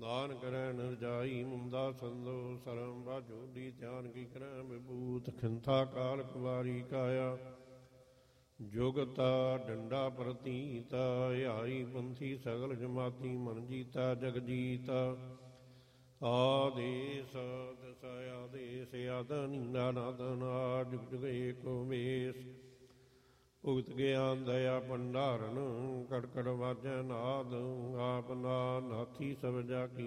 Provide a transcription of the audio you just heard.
ਦਾਨ ਕਰੈ ਨਰ ਜਾਈ ਮੁੰਦਾ ਸੰਦੋ ਸਰਮ ਬਾਝੋਲੀ ਧਿਆਨ ਕੀ ਕਰੈ ਵਿਭੂਤ ਖਿੰਥਾ ਕਾਲ ਕੁਵਾਰੀ ਕਾਇਆ ਜੁਗਤਾ ਡੰਡਾ ਪ੍ਰਤੀਤਾ ਹਾਈ ਪੰਥੀ ਸਗਲ ਜਮਾਤੀ ਮਨ ਜੀਤਾ ਜਗ ਜੀਤਾ ਆਦੇਸ ਦਸ ਆਦੇਸ ਆਦ ਨਿੰਦਾ ਨਾਦਨ ਜੁਗ ਜੁਗ ਏਕੋ ਵੇਸ ਭੁਗਤ ਗਿਆਨ ਦਇਆ ਭੰਡਾਰਨ ਕੜਕੜ ਵਾਜੈ ਨਾਦ ਆਪ ਨਾਥੀ ਸਭ ਜਾ ਕੀ